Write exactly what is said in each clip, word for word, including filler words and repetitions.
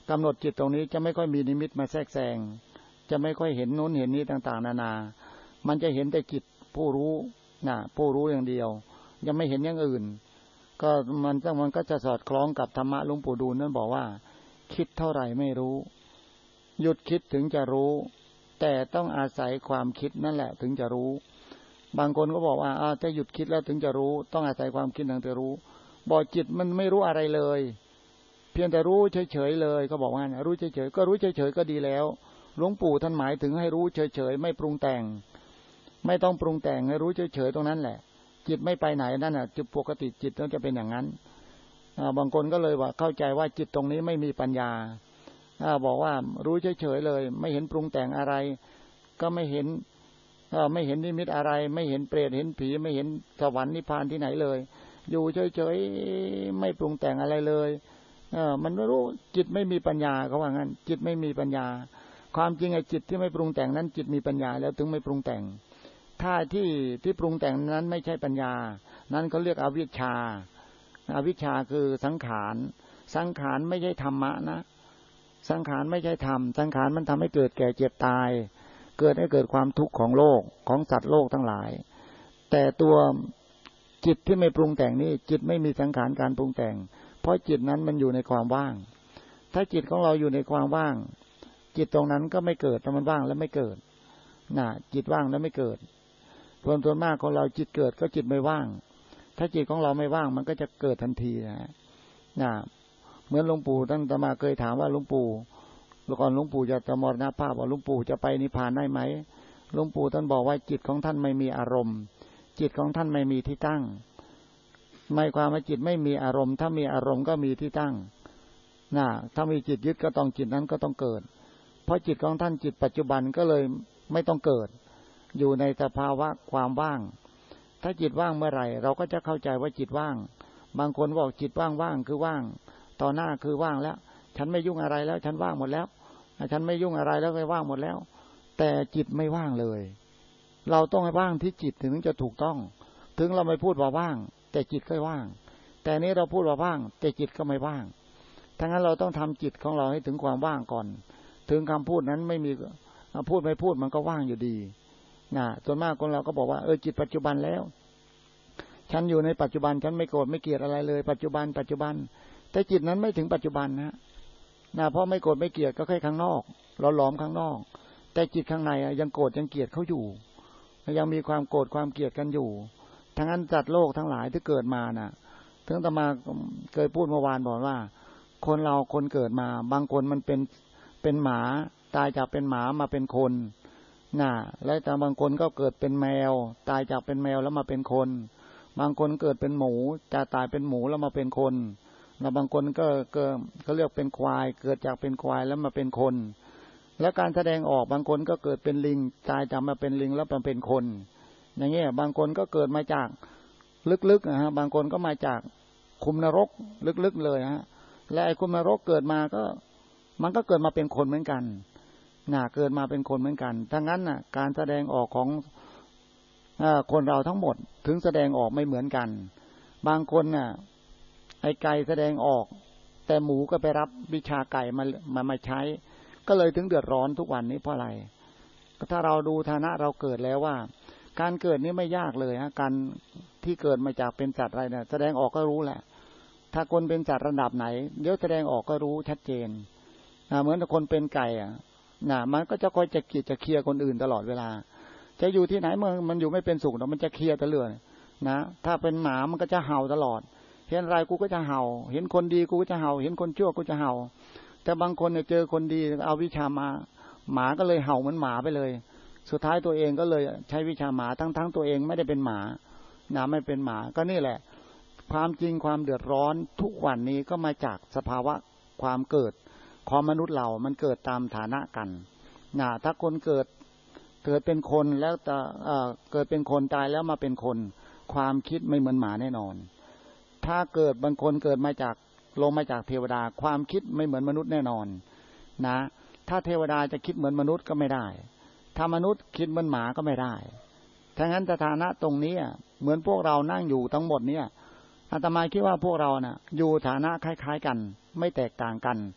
กำหนดจิตตรงนี้จะไม่ค่อยมีนิมิตมาแทรกแซงจะไม่ค่อยเห็นโน้นเห็นนี้ต่างๆนานามันจะเห็นแต่จิตผู้รู้นะผู้รู้อย่างเดียวยังไม่เห็นอย่างอื่นก็มันต้องมันก็จะสอดคล้องกับธรรมะหลวงปู่ดูลนั่นบอกว่าคิดเท่าไหร่ไม่รู้หยุดคิดถึงจะรู้แต่ต้องอาศัยความคิดนั่นแหละถึงจะรู้บางคนก็บอกว่าถ้าหยุดคิดแล้วถึงจะรู้ต้องอาศัยความคิดถึงจะรู้บอกจิตมันไม่รู้อะไรเลยเพียงแต่รู้เฉยๆเลยก็บอกว่ารู้เฉยๆก็รู้เฉยๆก็ดีแล้วหลวงปู่ท่านหมายถึงให้รู้เฉยๆไม่ปรุงแต่งไม่ต้องปรุงแต่งให้รู้เฉยๆตรงนั้นแหละจิตไม่ไปไหนนั่นน่ะจุดปกติจิตต้องจะเป็นอย่างนั้นบางคนก็เลยว่าเข้าใจว่าจิตตรงนี้ไม่มีปัญญาบอกว่ารู้เฉยๆเลยไม่เห็นปรุงแต่งอะไรก็ไม่เห็นไม่เห็นนิมิตอะไรไม่เห็นเปรตเห็นผีไม่เห็นสวรรค์นิพพานที่ไหนเลยอยู่เฉยๆไม่ปรุงแต่งอะไรเลยเออมันไม่รู้จิตไม่มีปัญญาเขาว่างั้นจิตไม่มีปัญญาความจริงไอ้จิตที่ไม่ปรุงแต่งนั้นจิตมีปัญญาแล้วถึงไม่ปรุงแต่งถ้าที่ที่ปรุงแต่งนั้นไม่ใช่ปัญญานั้นเขาเรียกอวิชชาอวิชชาคือสังขารสังขารไม่ใช่ธรรมะนะสังขารไม่ใช่ธรรมสังขารมันทำให้เกิดแก่เจ็บตายเกิดให้เกิดความทุกข์ของโลกของสัตว์โลกทั้งหลายแต่ตัวจิตที่ไม่ปรุงแต่งนี่จิตไม่มีสังขารการปรุงแต่งเพราะจิตนั้นมันอยู่ในความว่างถ้าจิตของเราอยู่ในความว่างจิตตรงนั้นก็ไม่เกิดถ้ามันว่างแล้วไม่เกิดน่ะจิตว่างแล้วไม่เกิดส่วนส่วนมากของเราจิตเกิดก็จิตไม่ว่างถ้าจิตของเราไม่ว่างมันก็จะเกิดทันทีนะน่ะเหมือนหลวงปู่ท่านอาตมาเคยถามว่าหลวงปู่ก่อนหลวงปู่จะจะมรณภาพว่าหลวงปู่จะไปนิพพานได้ไหมหลวงปู่ท่านบอกว่าจิตของท่านไม่มีอารมณ์จิตของท่านไม่มีที่ตั้งหมายความว่าจิตไม่มีอารมณ์ถ้ามีอารมณ์ก็มีที่ตั้งน่ะถ้ามีจิตยึดก็ต้องจิตนั้นก็ต้องเกิดเพราะจิตของท่านจิตปัจจุบันก็เลยไม่ต้องเกิดอยู่ในสภาวะความว่างถ้าจิตว่างเมื่อไหร่เราก็จะเข้าใจว่าจิตว่างบางคนบอกจิตว่างๆคือว่างต่อหน้าคือว่างแล้วฉันไม่ยุ่งอะไรแล้วฉันว่างหมดแล้วฉันไม่ยุ่งอะไรแล้วก็ว่างหมดแล้วแต่จิตไม่ว่างเลยเราต้องให้ว่างที่จิตถึงจะถูกต้องถึงเราไม่พูดว่าว่างแต่จิตก็ว่างแต่นี้เราพูดว่าว่างแต่จิตก็ไม่ว่างทั้งนั้นเราต้องทำจิตของเราให้ถึงความว่างก่อนถึงคำพูดนั้นไม่มีพูดไม่พูดมันก็ว่างอยู่ดีนะส่วนมากคนเราก็บอกว่าเออจิตปัจจุบันแล้วฉันอยู่ในปัจจุบันฉันไม่โกรธไม่เกลียดอะไรเลยปัจจุบันปัจจุบันแต่จิตนั้นไม่ถึงปัจจุบันนะนะเพราะไม่โกรธไม่เกลียดก็แค่ข้างนอกเราหลอมข้างนอกแต่จิตข้างในยังโกรธยังเกลียดเขาอยู่ยังมีความโกรธความเกลียดกันอยู่ทั้งนั้นจัดโลกทั้งหลายที่เกิดมาน่ะถึงอาตมาเคยพูดเมื่อวานบอกว่าคนเราคนเกิดมาบางคนมันเป็นเป็นหมาตายจากเป็นหมามาเป็นคนน่ะแล้วแต่บางคนก็เกิดเป็นแมวตายจากเป็นแมวแล้วมาเป็นคนบางคนเกิดเป็นหมูจะตายเป็นหมูแล้วมาเป็นคนแล้วบางคนก็เกิดเขาเรียกเป็นควายเกิดจากเป็นควายแล้วมาเป็นคนและการแสดงออกบางคนก็เกิดเป็นลิงตายจากมาเป็นลิงแล้วมาเป็นคนอย่างเงี้ยบางคนก็เกิดมาจากลึกๆนะฮะบางคนก็มาจากคุมนรกลึกๆเลยฮะและไอ้คุมนรกเกิดมาก็มันก็เกิดมาเป็นคนเหมือนกันน่ะเกิดมาเป็นคนเหมือนกันทั้งนั้นน่ะการแสดงออกของคนเราทั้งหมดถึงแสดงออกไม่เหมือนกันบางคนน่ะไอ้ไก่แสดงออกแต่หมูก็ไปรับวิชาไก่มามามาใช้ก็เลยถึงเดือดร้อนทุกวันนี้เพราะอะไรก็ถ้าเราดูฐานะเราเกิดแล้วว่าการเกิดนี้ไม่ยากเลยฮะการที่เกิดมาจากเป็นสัตว์อะไรเนี่ยแสดงออกก็รู้แหละถ้าคนเป็นสัตว์ระดับไหนเดี๋ยวแสดงออกก็รู้ชัดเจนนะเหมือนคนเป็นไก่อ่ะนะมันก็จะคอยจะกีดจะเคลียร์คนอื่นตลอดเวลาจะอยู่ที่ไหนมันมันอยู่ไม่เป็นสุขมันจะเคลียร์ตะเลื่อนนะถ้าเป็นหมามันก็จะเห่าตลอดเห็นอะไรกูก็จะเห่าเห็นคนดีกูก็จะเห่าเห็นคนชั่วกูจะเห่าแต่บางคนเนี่ยเจอคนดีเอาวิชามาหมาก็เลยเห่าเหมือนหมาไปเลยสุดท้ายตัวเองก็เลยใช้วิชาหมาทั้งๆตัวเองไม่ได้เป็นหมานะไม่เป็นหมาก็นี่แหละความจริงความเดือดร้อนทุกวันนี้ก็มาจากสภาวะความเกิดของมนุษย์เรามันเกิดตามฐานะกันนะถ้าคนเกิดเกิดเป็นคนแล้วจะเอ่อเกิดเป็นคนตายแล้วมาเป็นคนความคิดไม่เหมือนหมาแน่นอนถ้าเกิดบางคนเกิดมาจากลงมาจากเทวดาความคิดไม่เหมือนมนุษย์แน่นอนนะถ้าเทวดาจะคิดเหมือนมนุษย์ก็ไม่ได้ถ้ามนุษย์คิดเหมือนหมาก็ไม่ได้ทั้งนั้นสถานะตรงนี้เหมือนพวกเรานั่งอยู่ทั้งหมดเนี่ยอาตมาคิดว่าพวกเราน่ะอยู่ฐานะคล้ายๆกันไม่แตกต่างกัน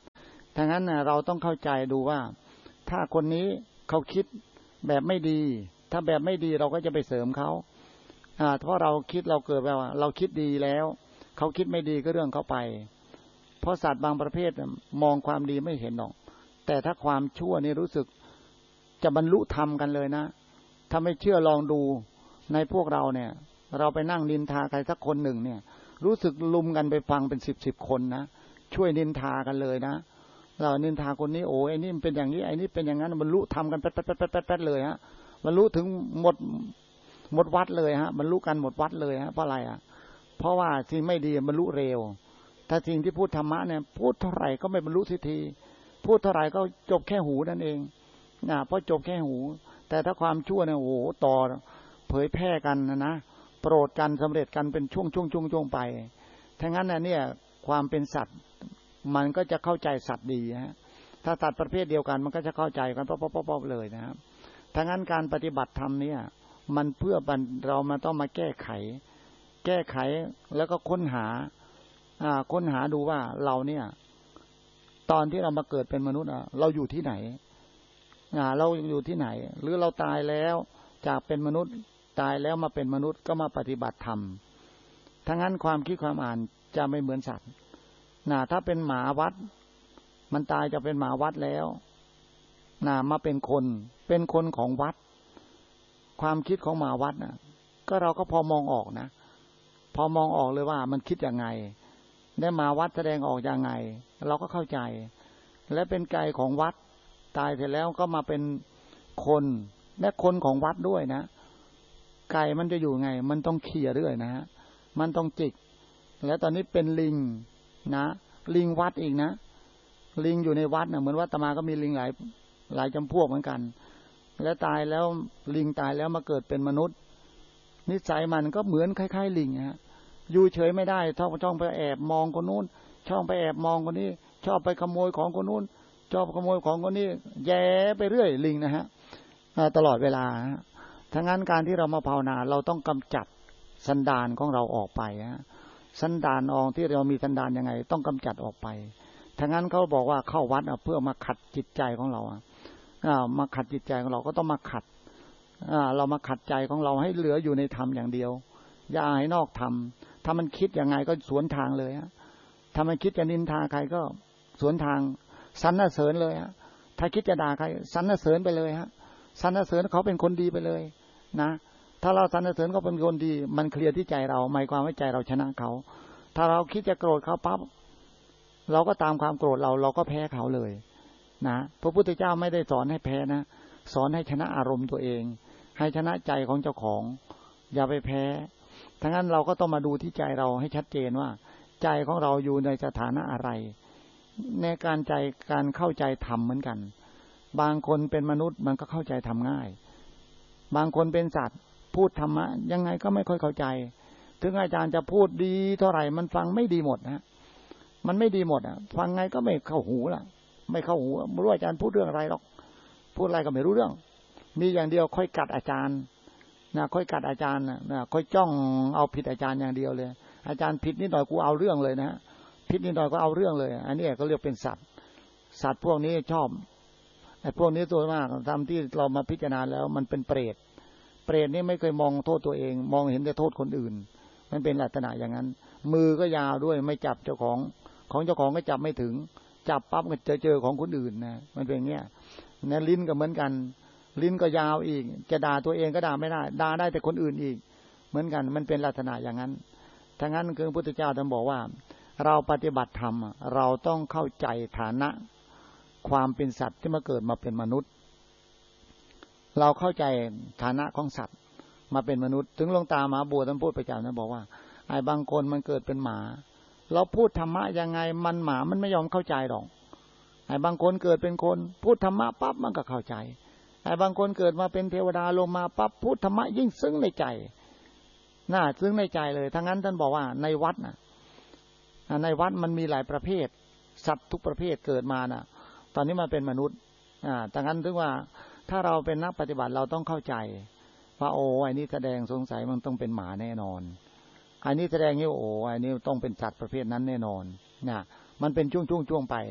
ถ้างั้นนะเราต้องเข้าใจดูว่าถ้าคนนี้เขาคิดแบบไม่ดีถ้าแบบไม่ดีเราก็จะไปเสริมเขาอ่าเพราะเราคิดเราเกิดแบบว่าเราคิดดีแล้วเขาคิดไม่ดีก็เรื่องเขาไปเพราะสัตว์บางประเภทมองความดีไม่เห็นหรอกแต่ถ้าความชั่วนี่รู้สึกจะบรรลุธรรมกันเลยนะถ้าไม่เชื่อลองดูในพวกเราเนี่ยเราไปนั่งนินทาใครสักคนหนึ่งเนี่ยรู้สึกลุมกันไปฟังเป็นสิบสิบคนนะช่วยนินทากันเลยนะเรานินทาคนนี้โอ้ไอ้นี่มันเป็นอย่างนี้ไอ้นี่เป็นอย่างนั้นบรรลุธรรมกันแป๊ดแป๊ดแป๊ดแป๊ดแป๊ดเลยฮะบรรลุถึงหมดหมดวัดเลยฮะบรรลุกันหมดวัดเลยฮะเพราะอะไรอ่ะเพราะว่าสิ่งไม่ดีบรรลุเร็วถ้าสิ่งที่พูดธรรมะเนี่ยพูดเท่าไหร่ก็ไม่บรรลุสักทีพูดเท่าไหร่ก็จบแค่หูนั่นเองนะเพราะจบแค่หูแต่ถ้าความชั่วเนี่ยโอ้โหต่อเผยแพร่กันนะนะโปรดกันสำเร็จกันเป็นช่วงช่วงช่วงช่วงไปถ้างั้นนะเนี่ยความเป็นสัตว์มันก็จะเข้าใจสัตว์ดีฮะถ้าสัตว์ประเภทเดียวกันมันก็จะเข้าใจกันป๊อปๆๆเลยนะครับถ้างั้นการปฏิบัติธรรมเนี่ยมันเพื่อเรามาต้องมาแก้ไขแก้ไขแล้วก็ค้นหาอ่าค้นหาดูว่าเราเนี่ยตอนที่เรามาเกิดเป็นมนุษย์อ่ะเราอยู่ที่ไหนอ่าเราอยู่ที่ไหนหรือเราตายแล้วจากเป็นมนุษย์ตายแล้วมาเป็นมนุษย์ก็มาปฏิบัติธรรมถ้างั้นความคิดความอ่านจะไม่เหมือนสัตว์น่ะถ้าเป็นหมาวัดมันตายจะเป็นหมาวัดแล้วน่ะมาเป็นคนเป็นคนของวัดความคิดของหมาวัดน่ะก็เราก็พอมองออกนะพอมองออกเลยว่ามันคิดยังไงได้หมาวัดแสดงออกยังไงเราก็เข้าใจและเป็นไก่ของวัดตายเสร็จแล้วก็มาเป็นคนและคนของวัดด้วยนะไก่มันจะอยู่ไงมันต้องเขี่ยเรื่อยนะฮะมันต้องจิกแล้วตอนนี้เป็นลิงนะลิงวัดอีกนะลิงอยู่ในวัดนะเหมือนวัดตมาก็มีลิงหลายหลายจำพวกเหมือนกันแล้วตายแล้วลิงตายแล้วมาเกิดเป็นมนุษย์นิสัยมันก็เหมือนคล้ายๆลิงฮะอยู่เฉยไม่ได้ชอบช่องไปแอบมองคนนู้นช่องไปแอบมองคนนี้ชอบไปขโมยของคนนู้นชอบขโมยของคนนี้แย่ไปเรื่อยลิงนะฮะตลอดเวลาทั้งนั้นการที่เรามาภาวนาเราต้องกำจัดสันดานของเราออกไปฮะสันดานอองที่เรามีสันดานยังไงต้องกำจัดออกไปทั้งนั้นเขาบอกว่าเข้าวัดเพื่อมาขัดจิตใจของเราอ่ามาขัดจิตใจของเราก็ต้องมาขัดอ่าเรามาขัดใจของเราให้เหลืออยู่ในธรรมอย่างเดียวอย่าให้นอกธรรมถ้ามันคิดยังไงก็สวนทางเลยฮะถ้ามันคิดจะนินทาใครก็สวนทางสรรเสริญเลยฮะถ้าคิดจะด่าใครสรรเสริญไปเลยฮะสรรเสริญเขาเป็นคนดีไปเลยนะถ้าเราสรรเสริญเขาเป็นคนดีมันเคลียร์ที่ใจเราหมายความว่าใจเราชนะเขาถ้าเราคิดจะโกรธเขาปั๊บเราก็ตามความโกรธเราเราก็แพ้เขาเลยนะพระพุทธเจ้าไม่ได้สอนให้แพ้นะสอนให้ชนะอารมณ์ตัวเองให้ชนะใจของเจ้าของอย่าไปแพ้ทั้งนั้นเราก็ต้องมาดูที่ใจเราให้ชัดเจนว่าใจของเราอยู่ในสถานะอะไรในการใจการเข้าใจธรรมเหมือนกันบางคนเป็นมนุษย์มันก็เข้าใจธรรมง่ายบางคนเป็นสัตว์พูดธรรมะยังไงก็ไม่ค่อยเข้าใจถึงอาจารย์จะพูดดีเท่าไหร่มันฟังไม่ดีหมดนะมันไม่ดีหมดอ่ะฟังไงก็ไม่เข้าหูล่ะไม่เข้าหูไม่รู้อาจารย์พูดเรื่องอะไรหรอกพูดอะไรก็ไม่รู้เรื่องมีอย่างเดียวค่อยกัดอาจารย์นะค่อยกัดอาจารย์นะค่อยจ้องเอาผิดอาจารย์อย่างเดียวเลยอาจารย์ผิดนิดหน่อยกูเอาเรื่องเลยนะผิดนิดหน่อยก็เอาเรื่องเลยอันนี้ก็เรียกเป็นสัตว์สัตว์พวกนี้ชอบไอ้พวกนี้ตัวมากทำที่เรามาพิจารณาแล้วมันเป็นเปรตเปรตนี่ไม่เคยมองโทษตัวเองมองเห็นแต่โทษคนอื่นมันเป็นลักษณะอย่างนั้นมือก็ยาวด้วยไม่จับเจ้าของของเจ้าของก็จับไม่ถึงจับปั๊บก็เจอเจอของคนอื่นนะมันเป็นอย่างเงี้ยนะลิ้นก็เหมือนกันลิ้นก็ยาวอีกจะด่าตัวเองก็ด่าไม่ได้ด่าได้แต่คนอื่นอีกเหมือนกันมันเป็นลักษณะอย่างนั้นทั้งนั้นคือพระพุทธเจ้าท่านบอกว่าเราปฏิบัติธรรมเราต้องเข้าใจฐานะความเป็นสัตว์ที่มาเกิดมาเป็นมนุษย์เราเข้าใจฐานะของสัตว์มาเป็นมนุษย์ถึงหลวงตามหาบัวท่านพูดประจำนะบอกว่าไอ้บางคนมันเกิดเป็นหมาเราพูดธรรมะยังไงมันหมามันไม่ยอมเข้าใจหรอกไอ้บางคนเกิดเป็นคนพูดธรรมะปั๊บมันก็เข้าใจไอ้บางคนเกิดมาเป็นเทวดาลงมาปั๊บพูดธรรมะยิ่งซึ้งในใจน่าซึ้งในใจเลยทั้งนั้นท่านบอกว่าในวัดน่ะในวัดมันมีหลายประเภทสัตว์ทุกประเภทเกิดมาน่ะตอนนี้มาเป็นมนุษย์อ่าดังนั้นถึงว่าถ้าเราเป็นนักปฏิบัติเราต้องเข้าใจว่าโอ้ไอ้นี่แสดงสงสัยมันต้องเป็นหมาแน่นอนไอ้นี่แสดงนี่โอ้ไอ้นี่ต้องเป็นสัตว์ประเภทนั้นแน่นอนนะมันเป็นช่วงๆช่วงไป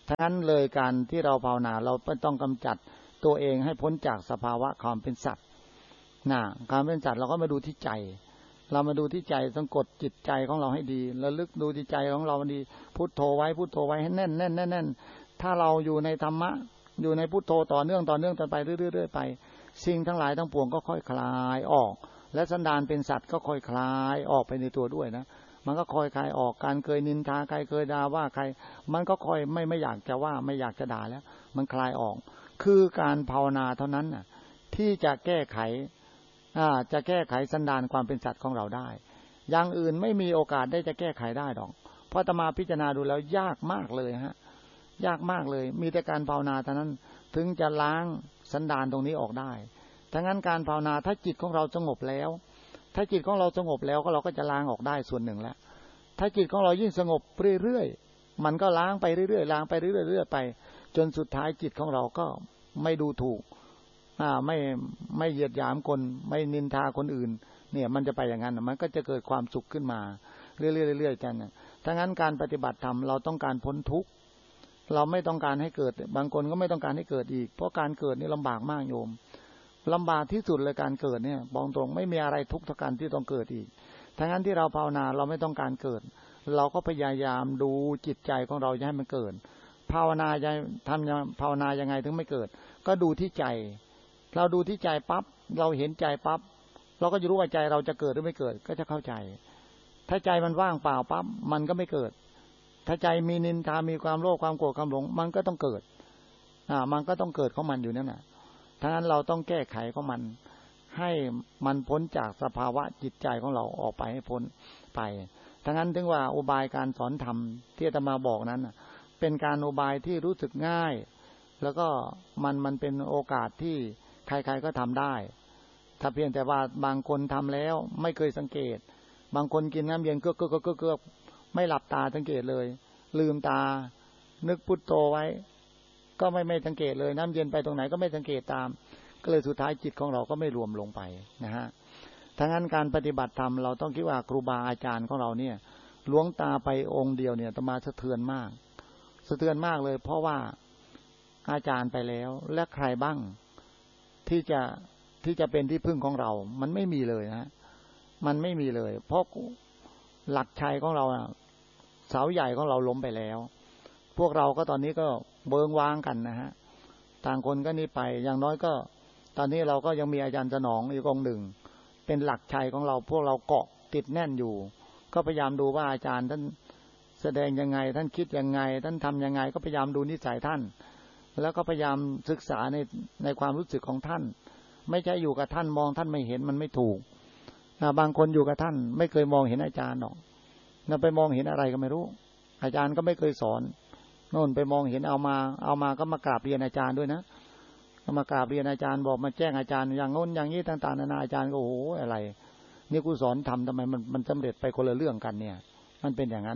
ทั้งนั้นเลยการที่เราภาวนาเราต้องกำจัดตัวเองให้พ้นจากสภาวะความเป็นสัตว์นะความเป็นสัตว์เราก็มาดูที่ใจเรามาดูที่ใจต้องกดจิตใจของเราให้ดีระลึกดูที่ใจของเราดีพุทโธไว้พุทโธไว้ให้แน่นแน่นแน่นแน่นถ้าเราอยู่ในธรรมะอยู่ในพุทโธต่อเนื่องต่อเนื่องต่อไปเรื่อยๆไปสิ่งทั้งหลายทั้งปวงก็ค่อยคลายออกและสันดานเป็นสัตว์ก็ค่อยคลายออกไปในตัวด้วยนะมันก็ค่อยคลายออกการเคยนินทาใครเคยด่าว่าใครมันก็ค่อยไม่ไม่อยากจะว่าไม่อยากจะด่าแล้วมันคลายออกคือการภาวนาเท่านั้นน่ะที่จะแก้ไขอ่าจะแก้ไขสันดานความเป็นสัตว์ของเราได้อย่างอื่นไม่มีโอกาสได้จะแก้ไขได้หรอกเพราะอาตมาพิจารณาดูแล้วยากมากเลยฮะยากมากเลยมีแต่การภาวนาเท่านั้นถึงจะล้างสันดานตรงนี้ออกได้ทั้งนั้นการภาวนาถ้าจิตของเราสงบแล้วถ้าจิตของเราสงบแล้วก็เราก็จะล้างออกได้ส่วนหนึ่งแล้วถ้าจิตของเรายิ่งสงบเรื่อยๆมันก็ล้างไปเรื่อยๆล้างไปเรื่อยๆไปจนสุดท้ายจิตของเราก็ไม่ดูถูกอ่าไม่ไม่เหยียดหยามคนไม่นินทาคนอื่นเนี่ยมันจะไปอย่างนั้นมันก็จะเกิดความสุขขึ้นมาเรื่อยๆเรื่อยๆกันทั้งนั้นการปฏิบัติธรรมเราต้องการพ้นทุกข์เราไม่ต้องการให้เกิดบางคนก็ไม่ต้องการให้เกิดอีกเพราะการเกิดนี่ลำบากมากโยมลำบากที่สุดเลยการเกิดเนี่ยบอกตรงไม่มีอะไรทุกข์เท่าการที่ต้องเกิดอีกทั้งนั้นที่เราภาวนาเราไม่ต้องการเกิดเราก็พยายามดูจิตใจของเราจะให้มันเกิดภาวนาจะทำภาวนายังไงถึงไม่เกิดก็ดูที่ใจเราดูที่ใจปั๊บเราเห็นใจปั๊บเราก็จะรู้ว่าใจเราจะเกิดหรือไม่เกิดก็จะเข้าใจถ้าใจมันว่างเปล่าปั๊บมันก็ไม่เกิดถ้าใจมีนินทามีความโลภความโกรธความหลงมันก็ต้องเกิดอ่ามันก็ต้องเกิดของมันอยู่นั่นแหละทั้งนั้นเราต้องแก้ไขของมันให้มันพ้นจากสภาวะจิตใจของเราออกไปให้พ้นไปทั้งนั้นถึงว่าอุบายการสอนธรรมที่อาตมาบอกนั้นเป็นการอุบายที่รู้สึกง่ายแล้วก็มันมันเป็นโอกาสที่ใครๆก็ทำได้ถ้าเพียงแต่ว่าบางคนทำแล้วไม่เคยสังเกตบางคนกินน้ำเย็นเกือกเกือกเกือกเกือกไม่หลับตาสังเกตเลยลืมตานึกพุทโธไว้ก็ไม่ไม่สังเกตเลยน้ำเย็นไปตรงไหนก็ไม่สังเกตตามก็เลยสุดท้ายจิตของเราก็ไม่รวมลงไปนะฮะทั้งนั้นการปฏิบัติธรรมเราต้องคิดว่าครูบาอาจารย์ของเราเนี่ยหลวงตาไปองค์เดียวเนี่ยอาตมาสะเทือนมากสะเทือนมากเลยเพราะว่าอาจารย์ไปแล้วและใครบ้างที่จะที่จะเป็นที่พึ่งของเรามันไม่มีเลยนะมันไม่มีเลยเพราะหลักชัยของเราเสาใหญ่ของเราล้มไปแล้วพวกเราก็ตอนนี้ก็เบิงว้างกันนะฮะต่างคนก็นี่ไปอย่างน้อยก็ตอนนี้เราก็ยังมีอาจารย์สนองอีกองค์หนึ่งเป็นหลักชัยของเราพวกเราเกาะติดแน่นอยู่ก็พยายามดูว่าอาจารย์ท่านแสดงยังไงท่านคิดยังไงท่านทำยังไงก็พยายามดูนิสัยท่านแล้วก็พยายามศึกษาในในความรู้สึกของท่านไม่ใช่อยู่กับท่านมองท่านไม่เห็นมันไม่ถูกนะบางคนอยู่กับท่านไม่เคยมองเห็นอาจารย์หรอกนะไปมองเห็นอะไรก็ไม่รู้อาจารย์ก็ไม่เคยสอนโน่นไปมองเห็นเอามาเอามาก็มากราบเรียนอาจารย์ด้วยนะก็มากราบเรียนอาจารย์บอกมาแจ้งอาจารย์อย่างโน้นอย่างนี้ต่างๆนานาอาจารย์ก็โอ้โหอะไรนี่กูสอนทำทำไมมันมันสำเร็จไปคนละเรื่องกันเนี่ยมันเป็นอย่างนั้น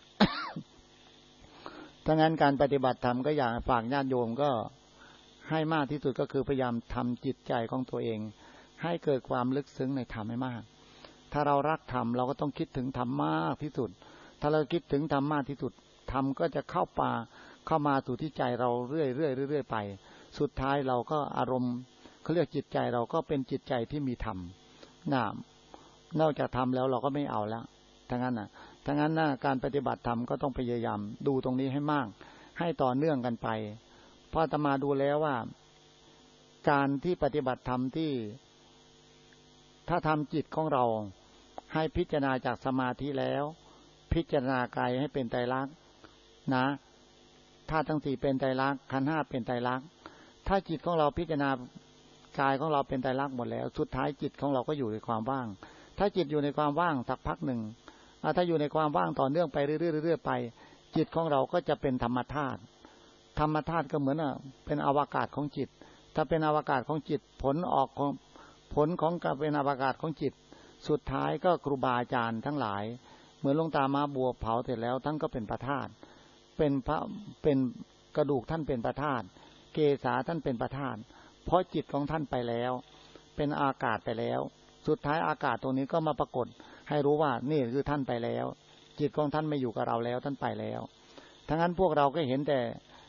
ถ้างั้นการปฏิบัติธรรมก็อยากฝากญาติโยมก็ให้มากที่สุดก็คือพยายามทำจิตใจของตัวเองให้เกิดความลึกซึ้งในธรรมให้มากถ้าเรารักธรรมเราก็ต้องคิดถึงธรรมมากที่สุดถ้าเราคิดถึงธรรมมากที่สุดธรรมก็จะเข้าป่าเข้ามาสู่ที่ใจเราเรื่อยๆเรื่อยๆไปสุดท้ายเราก็อารมณ์เขาเรียกจิตใจเราก็เป็นจิตใจที่มีธรรมน่ะนอกจากธรรมแล้วเราก็ไม่เอาแล้วทั้งนั้นน่ะทั้งนั้นน่ะการปฏิบัติธรรมก็ต้องพยายามดูตรงนี้ให้มากให้ต่อเนื่องกันไปเพราะอาตมาดูแล้วว่าการที่ปฏิบัติธรรมที่ถ้าทำจิตของเราให้พิจารณาจากสมาธิแล้วพิจารณากายให้เป็นไตรลักษณ์นะธาตุทั้งสี่เป็นไตรลักษณ์ขันธ์ห้าเป็นไตรลักษณ์ถ้าจิตของเราพิจารณากายของเราเป็นไตรลักษณ์หมดแล้วสุดท้ายจิตของเราก็อยู่ในความว่างถ้าจิตอยู่ในความว่างสักพักหนึ่งถ้าอยู่ในความว่างต่อเนื่องไปเรื่อยๆไปจิตของเราก็จะเป็นธรรมธาตุธรรมธาตุก็เหมือนอ่ะเป็นอวกาศของจิตถ้าเป็นอวกาศของจิตผลออกของผลของการเป็นอวกาศของจิตสุดท้ายก็ครูบาอาจารย์ทั้งหลายเหมือนหลวงตามาบัวเผาเสร็จแล้วท่านก็เป็นพระธาตุเป็นพระเป็นกระดูกท่านเป็นพระธาตุเกศาท่านเป็นพระธาตุเพราะจิตของท่านไปแล้วเป็นอากาศไปแล้วสุดท้ายอากาศตรงนี้ก็มาปรากฏให้รู้ว่านี่คือท่านไปแล้วจิตของท่านไม่อยู่กับเราแล้วท่านไปแล้วทั้งนั้นพวกเราก็เห็นแต่